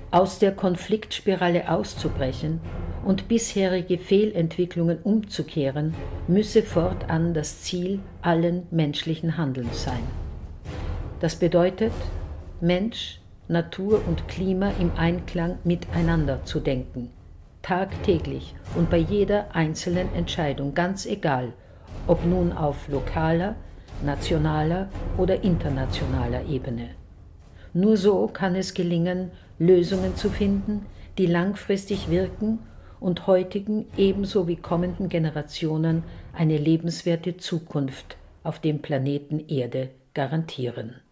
Aus der Konfliktspirale auszubrechen und bisherige Fehlentwicklungen umzukehren, müsse fortan das Ziel allen menschlichen Handelns sein. Das bedeutet, Mensch, Natur und Klima im Einklang miteinander zu denken, tagtäglich und bei jeder einzelnen Entscheidung, ganz egal, ob nun auf lokaler, nationaler oder internationaler Ebene. Nur so kann es gelingen, Lösungen zu finden, die langfristig wirken und heutigen ebenso wie kommenden Generationen eine lebenswerte Zukunft auf dem Planeten Erde garantieren.